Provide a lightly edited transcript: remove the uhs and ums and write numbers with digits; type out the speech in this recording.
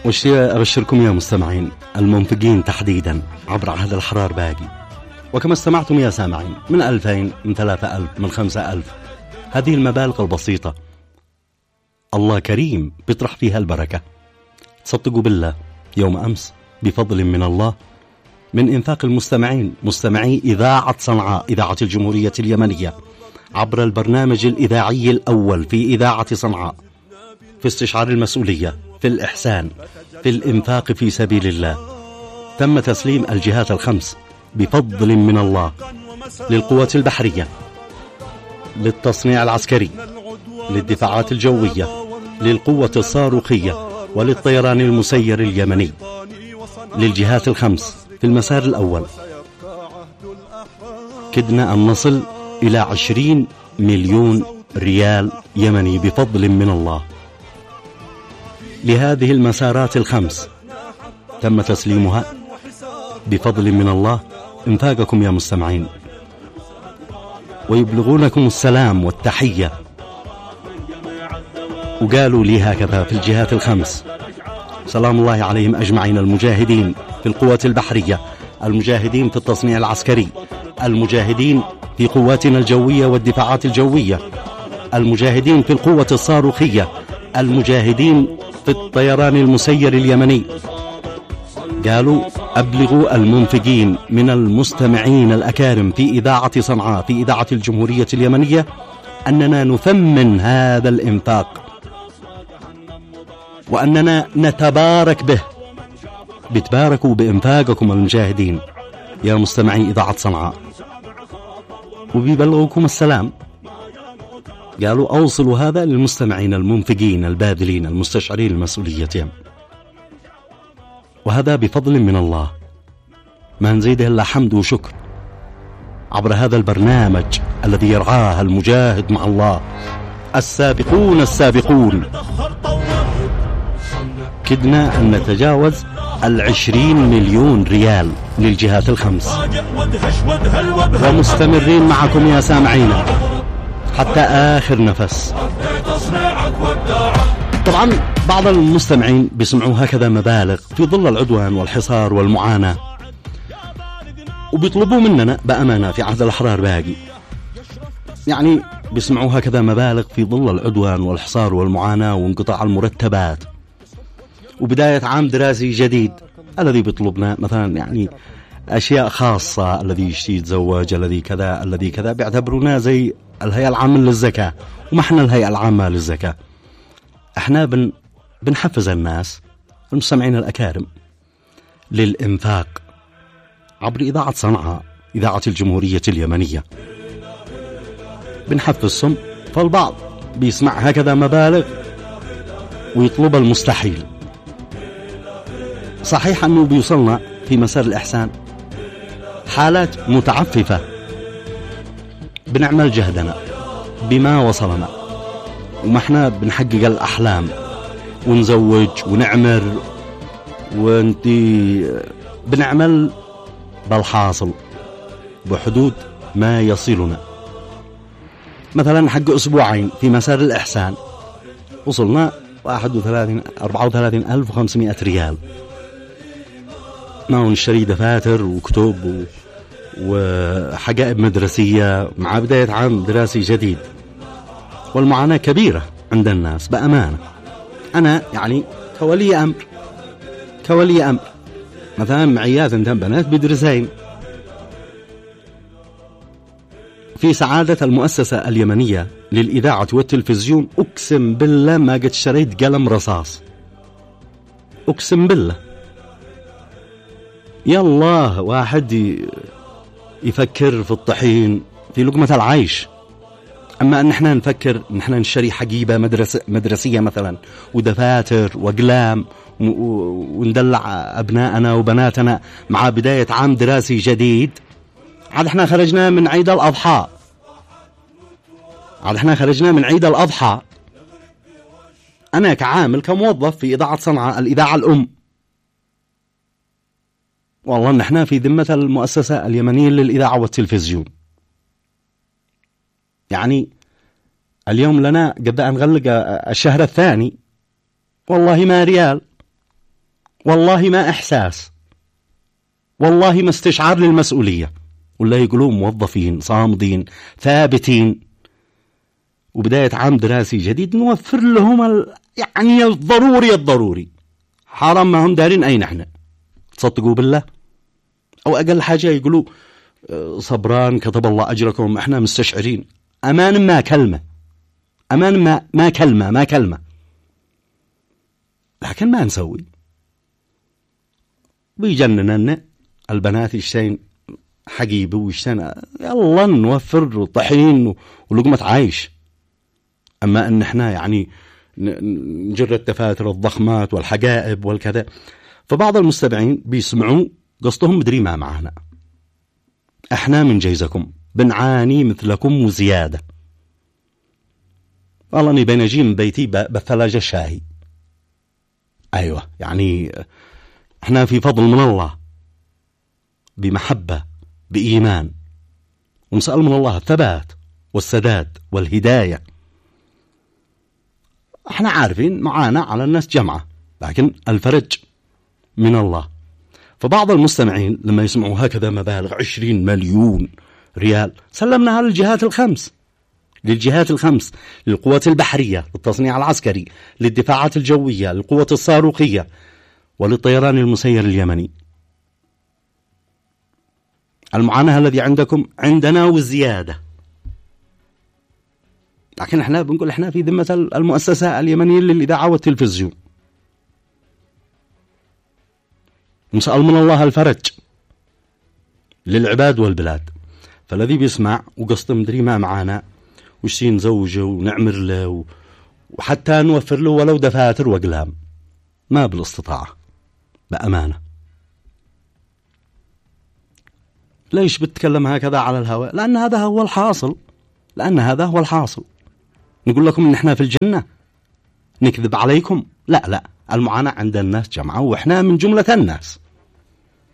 واشتي أبشركم يا مستمعين المنفقين تحديدا عبر عهد الحرار باقي، وكما استمعتم يا سامعين من 2000 من 3000 من 5000، هذه المبالغ البسيطة الله كريم بيطرح فيها البركة. تصدقوا بالله يوم أمس بفضل من الله من إنفاق المستمعين مستمعي إذاعة صنعاء إذاعة الجمهورية اليمنية عبر البرنامج الإذاعي الأول في إذاعة صنعاء، في استشعار المسؤولية، في الإحسان، في الإنفاق في سبيل الله، تم تسليم الجهات الخمس بفضل من الله للقوات البحرية، للتصنيع العسكري، للدفاعات الجوية، للقوة الصاروخية، وللطيران المسير اليمني، للجهات الخمس في المسار الأول. كدنا أن نصل إلى 20 مليون ريال يمني بفضل من الله. لهذه المسارات الخمس تم تسليمها بفضل من الله انفاقكم يا مستمعين، ويبلغونكم السلام والتحية. وقالوا لي هكذا في الجهات الخمس سلام الله عليهم أجمعين، المجاهدين في القوات البحرية، المجاهدين في التصنيع العسكري، المجاهدين في قواتنا الجوية والدفاعات الجوية، المجاهدين في القوة الصاروخية، المجاهدين في الطيران المسير اليمني. قالوا أبلغوا المنفقين من المستمعين الأكارم في إذاعة صنعاء في إذاعة الجمهورية اليمنية أننا نثمن هذا الإنفاق، وأننا نتبارك به. بتباركوا بإنفاقكم المجاهدين يا مستمعي إذاعة صنعاء، وبيبلغوكم السلام. قالوا أوصلوا هذا للمستمعين المنفقين الباذلين المستشعرين المسؤوليتهم، وهذا بفضل من الله ما نزيده إلا حمد وشكر عبر هذا البرنامج الذي يرعاه المجاهد مع الله. السابقون السابقون كدنا أن نتجاوز 20 مليون ريال للجهات الخمس، ومستمرين معكم يا سامعينا حتى آخر نفس. طبعا بعض المستمعين بيسمعوا هكذا مبالغ في ظل العدوان والحصار والمعاناة، وبيطلبوا مننا بأمانة في عهد الأحرار باقي، يعني بيسمعوا هكذا مبالغ في ظل العدوان والحصار والمعاناة وانقطاع المرتبات وبداية عام دراسي جديد. الذي بيطلبنا مثلا يعني أشياء خاصة، الذي يتزوج، الذي كذا الذي كذا، بيعتبرونا زي الهيئة العامة للزكاة، وما احنا الهيئة العامة للزكاة. احنا بنحفز الناس المستمعين الأكارم للإنفاق عبر إذاعة صنعاء إذاعة الجمهورية اليمنية، بنحفزهم. فالبعض بيسمع هكذا مبالغ ويطلب المستحيل. صحيح أنه بيوصلنا في مسار الإحسان حالات متعففة، بنعمل جهدنا بما وصلنا، وما احنا بنحقق الأحلام ونزوج ونعمر بنعمل بالحاصل بحدود ما يصلنا. مثلا حق أسبوعين في مسار الإحسان وصلنا 34,500 ريال، ما نشتري دفاتر وكتب وحقائب مدرسية مع بداية عام دراسي جديد، والمعاناة كبيرة عند الناس بأمانة. أنا يعني كولي أمر مثلا معيات عندهم بنات بدرسين. في سعادة المؤسسة اليمنية للإذاعة والتلفزيون أقسم بالله ما قد شريت قلم رصاص، أقسم بالله. يالله واحد يفكر في الطحين في لقمة العيش، أما أن احنا نفكر أن احنا نشتري حقيبة مدرسية مثلا ودفاتر وأقلام وندلع أبناءنا وبناتنا مع بداية عام دراسي جديد. عاد احنا خرجنا من عيد الأضحى. أنا كعامل كموظف في إذاعة صنعاء الإذاعة الأم، والله نحن في ذمة المؤسسة اليمنية للإذاعة والتلفزيون. يعني اليوم لنا قد أن نغلق الشهر الثاني والله ما ريال، والله ما إحساس، والله ما استشعار للمسؤولية، ولا يقولون موظفين صامدين ثابتين، وبداية عام دراسي جديد نوفر لهم يعني الضروري حرام ما هم دارين أين احنا. تصدقوا بالله؟ أو أقل حاجة يقولوا صبران كتب الله أجركم، احنا مستشعرين. أمان ما كلمة، أمان ما كلمة، لكن ما نسوي. بيجنننا البنات يشتين حقيب ويشتين، يلا نوفر طحين ولقمة عايش. أما أن احنا يعني نجر الدفاتر الضخمات والحقائب والكذا. فبعض المستمعين بيسمعوا قصدهم مدري ما معنا، احنا من جيزكم بنعاني مثلكم وزيادة. والله اني بين اجي من بيتي بالثلاجة الشاهي. ايوه يعني احنا في فضل من الله، بمحبة بإيمان، ونسأل من الله الثبات والسداد والهداية. احنا عارفين معانا على الناس جمعة، لكن الفرج من الله. فبعض المستمعين لما يسمعوا هكذا مبالغ 20 مليون ريال سلمناها للجهات الخمس، للقوات البحرية، للتصنيع العسكري، للدفاعات الجوية، للقوة الصاروخية، وللطيران المسير اليمني. المعاناة الذي عندكم عندنا والزيادة، لكن احنا بنقول احنا في ذمة المؤسسة اليمنية للإذاعة والتلفزيون. نسأل من الله الفرج للعباد والبلاد. فالذي بيسمع وقصد مدري ما معانا وشي نزوجه ونعمل له وحتى نوفر له ولو دفاتر وأقلام، ما بالاستطاعة بأمانة. ليش بتكلم هكذا على الهواء؟ لأن هذا هو الحاصل. نقول لكم إن إحنا في الجنة، نكذب عليكم؟ لا، المعاناة عند الناس جمعة، وإحنا من جملة الناس.